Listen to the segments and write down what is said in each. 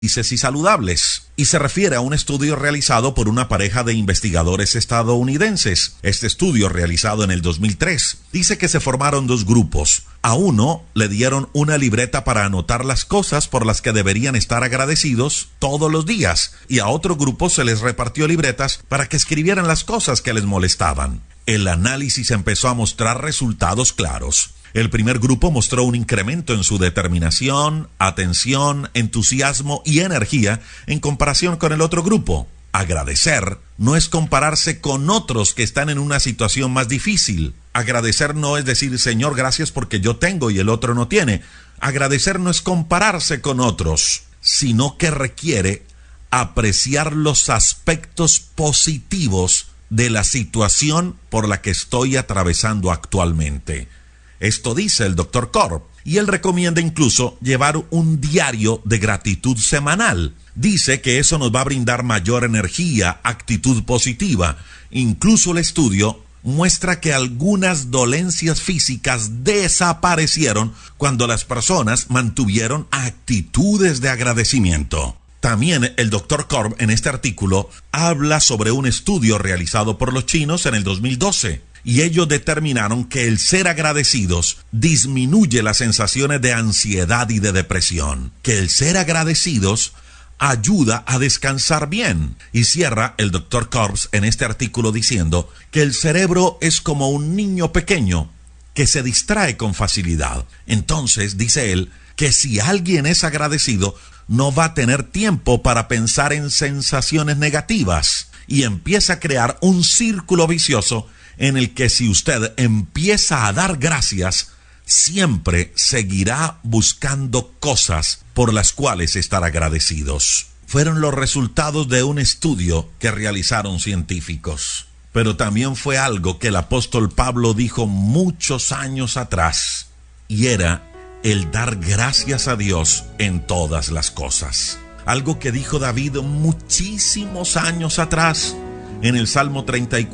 felices y saludables. Y se refiere a un estudio realizado por una pareja de investigadores estadounidenses. Este estudio, realizado en el 2003, dice que se formaron dos grupos. A uno le dieron una libreta para anotar las cosas por las que deberían estar agradecidos todos los días, y a otro grupo se les repartió libretas para que escribieran las cosas que les molestaban. El análisis empezó a mostrar resultados claros. El primer grupo mostró un incremento en su determinación, atención, entusiasmo y energía en comparación con el otro grupo. Agradecer no es compararse con otros que están en una situación más difícil. Agradecer no es decir, Señor, gracias porque yo tengo y el otro no tiene. Agradecer no es compararse con otros, sino que requiere apreciar los aspectos positivos de la situación por la que estoy atravesando actualmente. Esto dice el Dr. Korb, y él recomienda incluso llevar un diario de gratitud semanal. Dice que eso nos va a brindar mayor energía, actitud positiva. Incluso el estudio muestra que algunas dolencias físicas desaparecieron cuando las personas mantuvieron actitudes de agradecimiento. También el Dr. Korb en este artículo habla sobre un estudio realizado por los chinos en el 2012. Y ellos determinaron que el ser agradecidos disminuye las sensaciones de ansiedad y de depresión. Que el ser agradecidos ayuda a descansar bien. Y cierra el Dr. Korb en este artículo diciendo que el cerebro es como un niño pequeño que se distrae con facilidad. Entonces, dice él, que si alguien es agradecido, no va a tener tiempo para pensar en sensaciones negativas. Y empieza a crear un círculo vicioso en el que si usted empieza a dar gracias, siempre seguirá buscando cosas por las cuales estar agradecidos. Fueron los resultados de un estudio que realizaron científicos. Pero también fue algo que el apóstol Pablo dijo muchos años atrás, y era el dar gracias a Dios en todas las cosas. Algo que dijo David muchísimos años atrás en el Salmo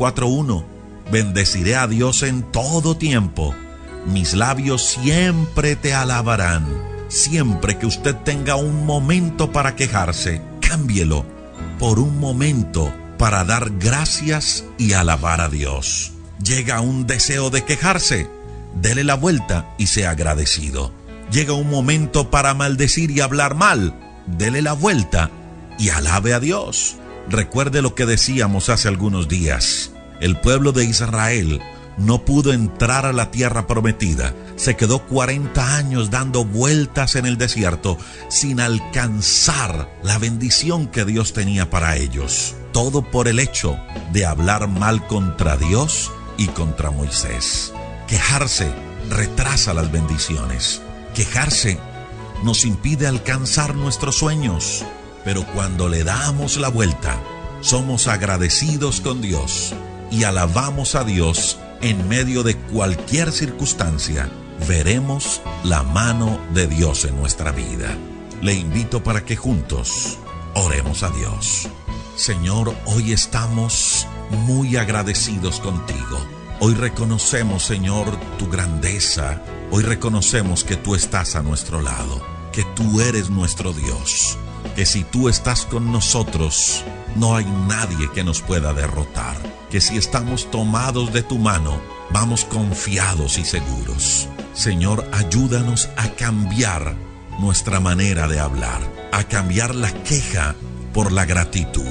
34:1. Bendeciré a Dios en todo tiempo. Mis labios siempre te alabarán. Siempre que usted tenga un momento para quejarse, cámbielo por un momento para dar gracias y alabar a Dios. Llega un deseo de quejarse, dele la vuelta y sea agradecido. Llega un momento para maldecir y hablar mal, dele la vuelta y alabe a Dios. Recuerde lo que decíamos hace algunos días. El pueblo de Israel no pudo entrar a la tierra prometida. Se quedó 40 años dando vueltas en el desierto sin alcanzar la bendición que Dios tenía para ellos. Todo por el hecho de hablar mal contra Dios y contra Moisés. Quejarse retrasa las bendiciones. Quejarse nos impide alcanzar nuestros sueños. Pero cuando le damos la vuelta, somos agradecidos con Dios y alabamos a Dios en medio de cualquier circunstancia, veremos la mano de Dios en nuestra vida. Le invito para que juntos oremos a Dios. Señor, hoy estamos muy agradecidos contigo. Hoy reconocemos, Señor, tu grandeza. Hoy reconocemos que tú estás a nuestro lado, que tú eres nuestro Dios, que si tú estás con nosotros, no hay nadie que nos pueda derrotar, que si estamos tomados de tu mano, vamos confiados y seguros. Señor, ayúdanos a cambiar nuestra manera de hablar, a cambiar la queja por la gratitud,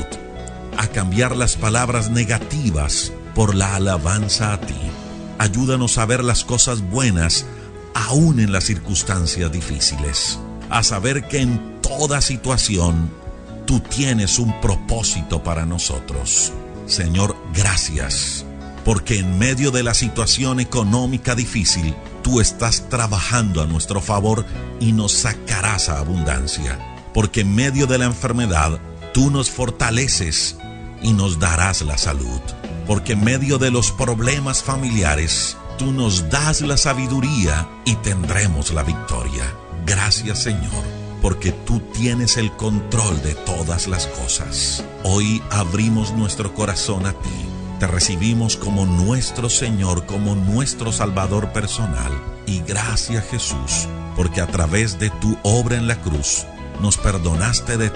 a cambiar las palabras negativas por la alabanza a ti. Ayúdanos a ver las cosas buenas aún en las circunstancias difíciles, a saber que en toda situación tú tienes un propósito para nosotros. Señor, gracias, porque en medio de la situación económica difícil, tú estás trabajando a nuestro favor y nos sacarás a abundancia. Porque en medio de la enfermedad, tú nos fortaleces y nos darás la salud. Porque en medio de los problemas familiares, tú nos das la sabiduría y tendremos la victoria. Gracias, Señor, porque tú tienes el control de todas las cosas. Hoy abrimos nuestro corazón a ti. Te recibimos como nuestro Señor, como nuestro Salvador personal. Y gracias, Jesús, porque a través de tu obra en la cruz, nos perdonaste de